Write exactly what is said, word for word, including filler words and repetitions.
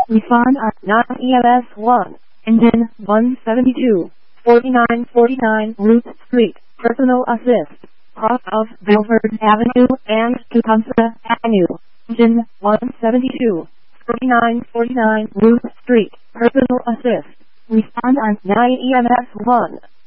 Respond on nine E M S one. Engine one seventy-two. forty-nine forty-nine Root Street. Personal assist. Cross of Belford Avenue and Tecumseh Avenue. Engine one seventy-two. forty-nine forty-nine Root Street. Personal assist. Respond on nine E M S one.